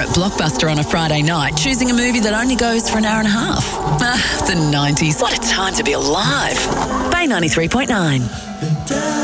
at Blockbuster on a Friday night, choosing a movie that only goes for an hour and a half. The 90s. What a time to be alive. Bay 93.9.